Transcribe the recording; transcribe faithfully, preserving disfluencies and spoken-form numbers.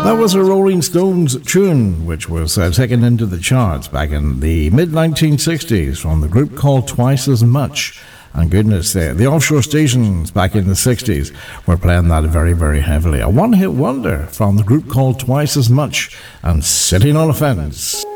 That was a Rolling Stones tune, which was uh, taken into the charts back in the mid nineteen sixties from the group called Twice as Much. And goodness, the, the offshore stations back in the sixties were playing that very, very heavily. A one-hit wonder from the group called Twice as Much and Sitting on a Fence.